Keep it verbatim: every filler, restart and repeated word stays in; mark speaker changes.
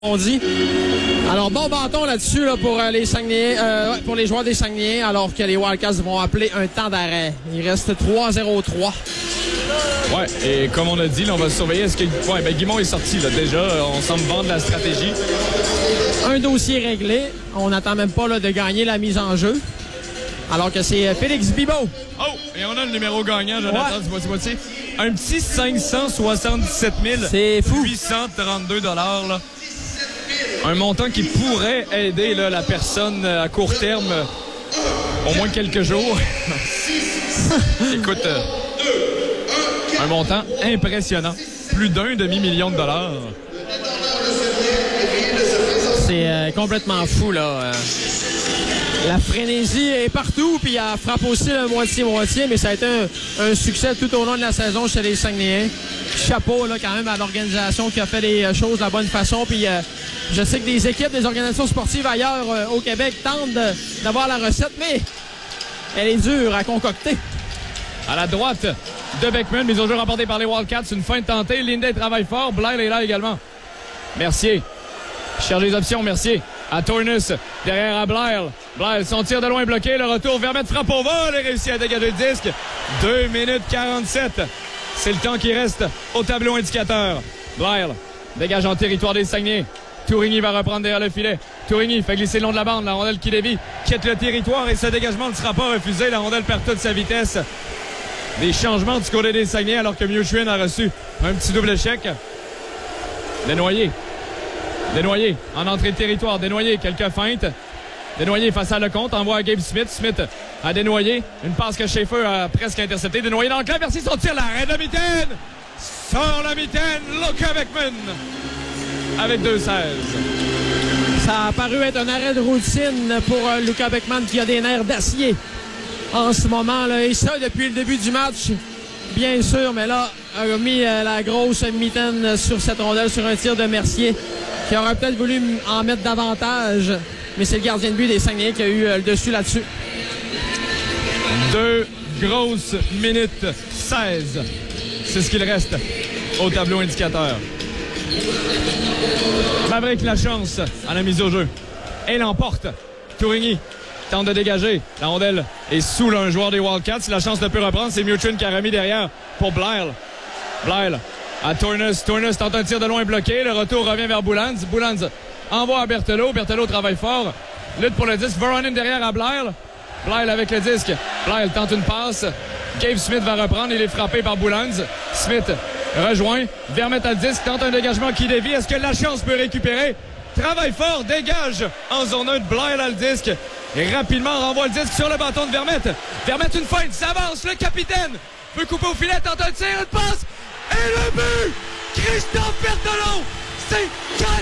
Speaker 1: On dit. Alors, bon bâton là-dessus là, pour, euh, les Saguenayens, euh, pour les joueurs des Saguenayens, alors que les Wildcats vont appeler un temps d'arrêt. Il reste trois zéro trois.
Speaker 2: Ouais, et comme on a dit, là, on va surveiller. Est-ce que ouais, ben, Guimond est sorti là, déjà? On semble vendre la stratégie.
Speaker 1: Un dossier réglé. On n'attend même pas là, de gagner la mise en jeu. Alors que c'est Félix Bibeau.
Speaker 2: Oh! Et on a le numéro gagnant, Jonathan, ouais. du moitié. Un petit cinq cent soixante-dix-sept mille huit cent trente-deux dollars. Là. Un montant qui pourrait aider là, la personne à court terme au moins quelques jours. Écoute, euh, un montant impressionnant. Plus d'un demi-million de dollars.
Speaker 1: C'est euh, complètement fou, là. Euh, la frénésie est partout, puis elle frappe aussi le moitié-moitié, mais ça a été un, un succès tout au long de la saison chez les Saguenayens. Chapeau, là, quand même, à l'organisation qui a fait les choses de la bonne façon, puis euh, je sais que des équipes, des organisations sportives ailleurs euh, au Québec tentent d'avoir la recette, mais elle est dure à concocter.
Speaker 2: À la droite de Beckman, mise au jeu remportée par les Wildcats. Une fin de tentée. Linday travaille fort. Blair est là également. Mercier cherche les options. Mercier à Tournus. Derrière à Blair. Blair, son tir de loin bloqué. Le retour. Vermette frappe au vol et réussit à dégager le disque. deux minutes quarante-sept. C'est le temps qui reste au tableau indicateur. Blair dégage en territoire des Saguenayens. Tourigny va reprendre derrière le filet. Tourigny fait glisser le long de la bande. La rondelle qui dévie, quitte le territoire et ce dégagement ne sera pas refusé. La rondelle perd toute sa vitesse. Des changements du côté des Saguenayens alors que Mewtrin a reçu un petit double échec. Desnoyers. Desnoyers en entrée de territoire. Desnoyers, quelques feintes. Desnoyers face à Lecomte, envoie à Gabe Smith. Smith à Desnoyers. Une passe que Schaefer a presque interceptée. Desnoyers dans le clap. Merci son tir. L'arrêt de la mitaine. Sort la mitaine. Luka Beckman. Avec deux seize.
Speaker 1: Ça a paru être un arrêt de routine pour euh, Luka Beckman qui a des nerfs d'acier en ce moment. Là. Et ça, depuis le début du match, bien sûr, mais là, a mis euh, la grosse mitaine sur cette rondelle, sur un tir de Mercier, qui aurait peut-être voulu en mettre davantage. Mais c'est le gardien de but des Saguenayens qui a eu euh, le dessus là-dessus.
Speaker 2: Deux grosses minutes seize. C'est ce qu'il reste au tableau indicateur. Maverick la chance à la mise au jeu. Et l'emporte. Tourigny tente de dégager. La rondelle est sous là, un joueur des Wildcats. Si la chance ne peut reprendre, c'est Mewtrin qui a remis derrière pour Blair. Blair à Tournus. Tournus tente un tir de loin bloqué. Le retour revient vers Boulans. Boulans envoie à Berthelot. Berthelot travaille fort. Lutte pour le disque. Voronin derrière à Blair. Blair avec le disque. Blair tente une passe. Gabe Smith va reprendre. Il est frappé par Boulans. Smith rejoint. Vermette à le disque. Tente un dégagement qui dévie. Est-ce que la chance peut récupérer? Travaille fort. Dégage en zone un de Blair à le disque. Et rapidement renvoie le disque sur le bâton de Vermette. Vermette une feinte. S'avance. Le capitaine peut couper au filet. Tente un tir. Une passe. Et le but! Christophe Berthelot! C'est quatre